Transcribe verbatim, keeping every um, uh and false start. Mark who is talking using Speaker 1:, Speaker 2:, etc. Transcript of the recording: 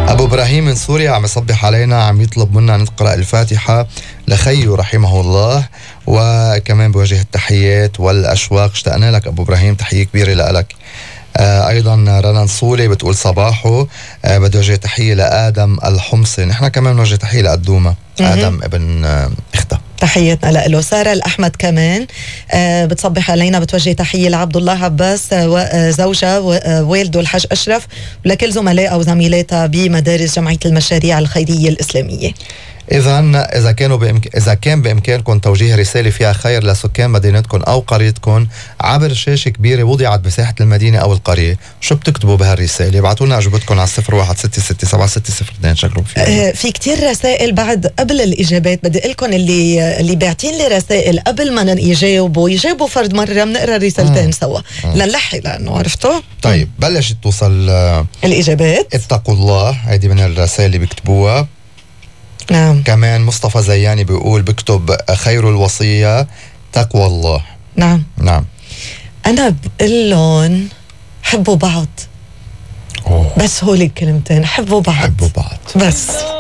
Speaker 1: أبو إبراهيم من سوريا عم يصبح علينا، عم يطلب منا نقرأ الفاتحة لخيه رحمه الله، وكمان بوجه التحيات والأشواق. اشتقنا لك أبو إبراهيم، تحية كبيرة لك. آه أيضا رنا نصولي بتقول صباحه، آه بدي وجه تحية لآدم الحمصي. نحن كمان نوجه تحية لقدومة آدم ابن آه اختها،
Speaker 2: تحياتنا له. سارة الأحمد كمان آه بتصبح علينا، بتوجه تحية لعبد الله عباس وزوجها ووالده الحاج أشرف، ولكل زملائها وزميلاتها بمدارس جمعية المشاريع الخيرية الإسلامية.
Speaker 1: إذا إذا كانوا بإمك... إذا كان بإمكانكم توجيه رسالة فيها خير لسكان مدينتكم أو قريتكم عبر شاشة كبيرة وضعت بساحة المدينة أو القرية، شو بتكتبوا بهالرسالة؟ ابعتوا لنا أجوبتكم على صفر واحد ستة ستة سبعة ستة صفر اثنين. شكرا فيها.
Speaker 2: آه في كتير رسائل بعد قبل الإجابات. بدي أقول لكم اللي اللي باعتين لي رسائل قبل ما يجاوبوا يجاوبوا فرد مرة بنقرأ رسالتين سوا لنلحق، لأنه عرفتوا.
Speaker 1: طيب بلشت توصل آه
Speaker 2: الإجابات.
Speaker 1: اتقوا الله، هيدي من الرسائل اللي بيكتبوها.
Speaker 2: نعم.
Speaker 1: كمان مصطفى زياني بيقول بكتب خير الوصية تقوى الله.
Speaker 2: نعم
Speaker 1: نعم.
Speaker 2: أنا بقول لهم حبوا بعض. أوه. بس هول الكلمتين، حبوا بعض،
Speaker 1: حبوا بعض
Speaker 2: بس.